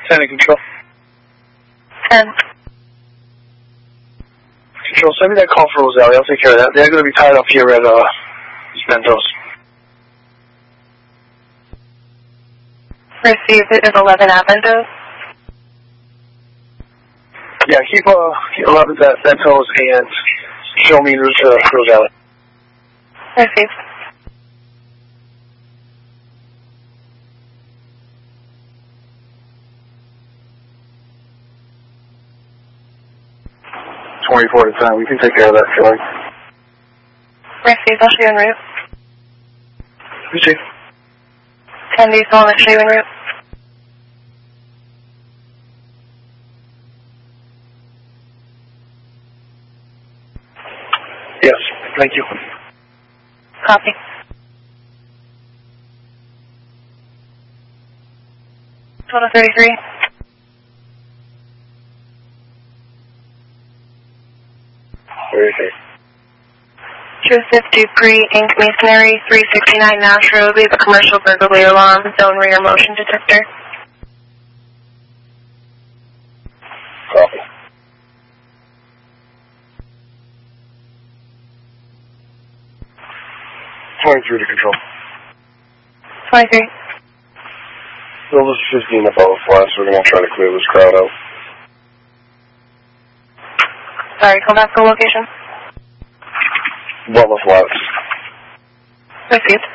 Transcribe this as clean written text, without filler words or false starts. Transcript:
10 in control. 10. Control, send me that call for Rosalie. I'll take care of that. They're going to be tied up here at Bentos. Received. It is 11 at Bentos. Yeah, keep 11 at Bentos and show me Rosalie. Received. .24 at a time. We can take care of that, Troy. Received. I'll show you en route. Received. 10 diesel, I'll show you en route. Yes, thank you. Copy. Total 33. Joseph Dupree, Inc., Masonry, 369 Nash Road. We have a commercial burglary alarm, zone rear motion detector. Copy. .23 to control. 23. Well, this is 15 above flash, so we're going to try to clear this crowd out. Sorry, come back to the location. Well, the flats. Received.